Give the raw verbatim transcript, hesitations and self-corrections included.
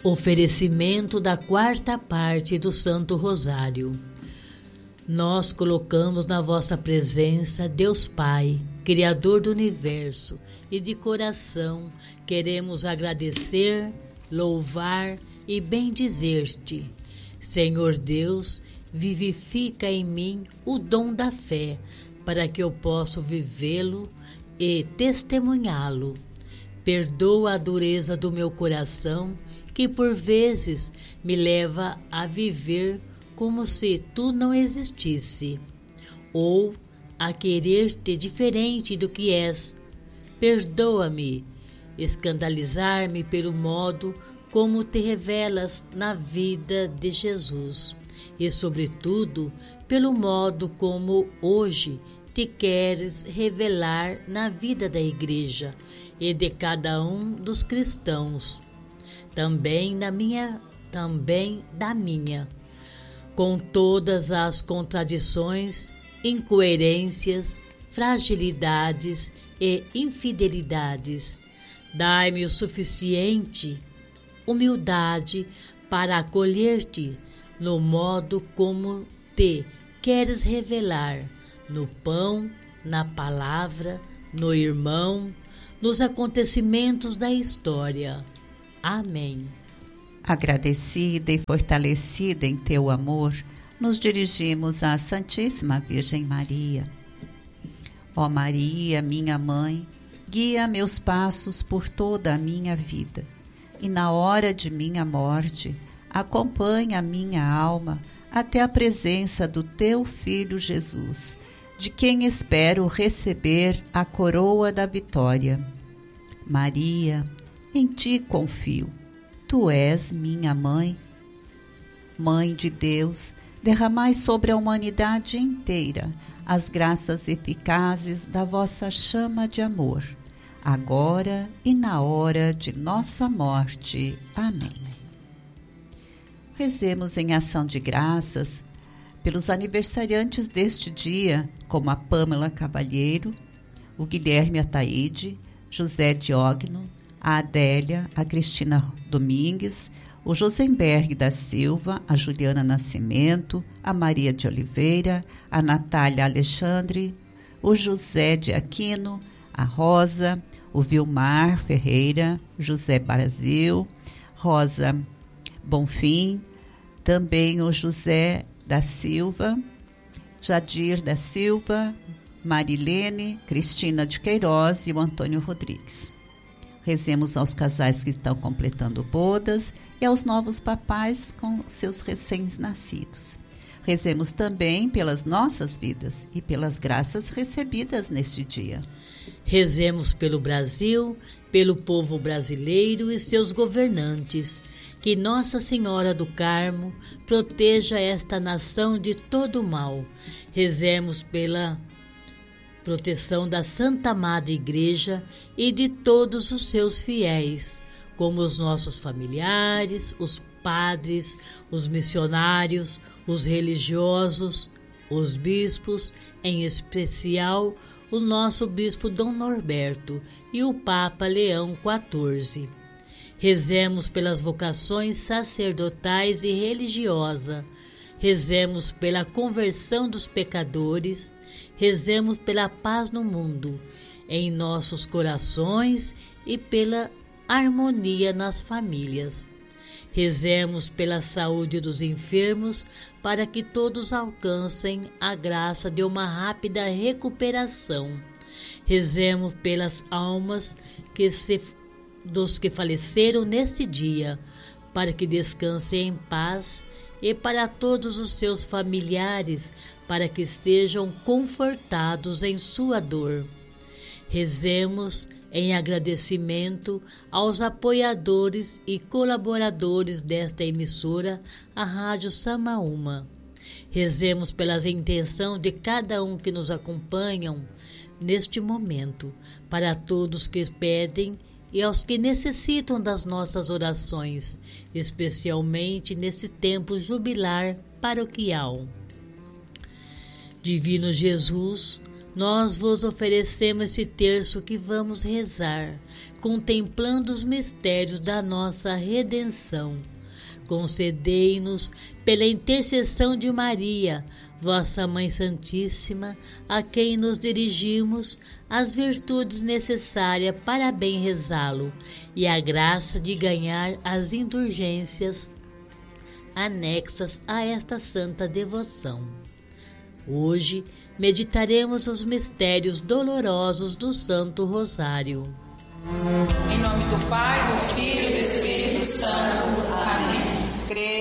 Oferecimento da quarta parte do Santo Rosário. Nós colocamos na vossa presença, Deus Pai, Criador do Universo, e de coração queremos agradecer, louvar e bendizer-te. Senhor Deus, vivifica em mim o dom da fé, para que eu possa vivê-lo e testemunhá-lo. Perdoa a dureza do meu coração, que por vezes me leva a viver como se tu não existisse, ou a querer-te diferente do que és. Perdoa-me, escandalizar-me pelo modo como te revelas na vida de Jesus, e sobretudo pelo modo como hoje te queres revelar na vida da Igreja e de cada um dos cristãos. Também na minha, também da minha, com todas as contradições, incoerências, fragilidades e infidelidades. Dai-me o suficiente humildade para acolher-te no modo como te queres revelar, no pão, na palavra, no irmão, nos acontecimentos da história. Amém. Agradecida e fortalecida em teu amor, nos dirigimos à Santíssima Virgem Maria. Ó Maria, minha mãe, guia meus passos por toda a minha vida, e na hora de minha morte, acompanha a minha alma até a presença do teu Filho Jesus, de quem espero receber a coroa da vitória. Maria, em ti confio. Tu és minha mãe. Mãe de Deus, derramai sobre a humanidade inteira as graças eficazes da vossa chama de amor, agora e na hora de nossa morte. Amém. Rezemos em ação de graças pelos aniversariantes deste dia, como a Pâmela Cavalheiro, o Guilherme Ataíde, José Diógno, a Adélia, a Cristina Domingues, o Josenberg da Silva, a Juliana Nascimento, a Maria de Oliveira, a Natália Alexandre, o José de Aquino, a Rosa, o Vilmar Ferreira, José Brasil, Rosa Bonfim, também o José da Silva, Jadir da Silva, Marilene, Cristina de Queiroz e o Antônio Rodrigues. Rezemos aos casais que estão completando bodas e aos novos papais com seus recém-nascidos. Rezemos também pelas nossas vidas e pelas graças recebidas neste dia. Rezemos pelo Brasil, pelo povo brasileiro e seus governantes. Que Nossa Senhora do Carmo proteja esta nação de todo o mal. Rezemos pela proteção da Santa Amada Igreja e de todos os seus fiéis, como os nossos familiares, os padres, os missionários, os religiosos, os bispos, em especial o nosso bispo Dom Norberto e o Papa Leão quatorze. Rezemos pelas vocações sacerdotais e religiosas, rezemos pela conversão dos pecadores, rezemos pela paz no mundo, em nossos corações e pela harmonia nas famílias. Rezemos pela saúde dos enfermos, para que todos alcancem a graça de uma rápida recuperação. Rezemos pelas almas que se, dos que faleceram neste dia, para que descansem em paz, e para todos os seus familiares, para que sejam confortados em sua dor. Rezemos em agradecimento aos apoiadores e colaboradores desta emissora, a Rádio Samaúma. Rezemos pelas intenções de cada um que nos acompanham neste momento, para todos que pedem e aos que necessitam das nossas orações, especialmente nesse tempo jubilar paroquial. Divino Jesus, nós vos oferecemos esse terço que vamos rezar, contemplando os mistérios da nossa redenção. Concedei-nos, pela intercessão de Maria, vossa Mãe Santíssima, a quem nos dirigimos, as virtudes necessárias para bem rezá-lo e a graça de ganhar as indulgências anexas a esta santa devoção. Hoje meditaremos os mistérios dolorosos do Santo Rosário. Em nome do Pai, do Filho e do Espírito Santo. Amém. Creio